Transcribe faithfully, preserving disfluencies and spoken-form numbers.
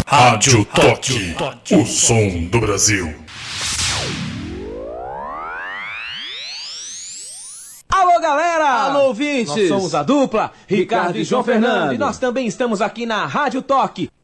Rádio Toque, o som do Brasil. Alô, galera! Alô, ouvintes! Nós somos a dupla Ricardo e João Fernando. E nós também estamos aqui na Rádio Toque,